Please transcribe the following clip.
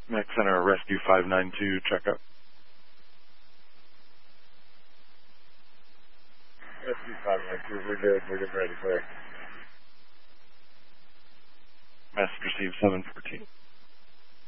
Mac Center, Rescue 592, checkup. Rescue 592, we're good. We're good, ready, clear. Message received 714.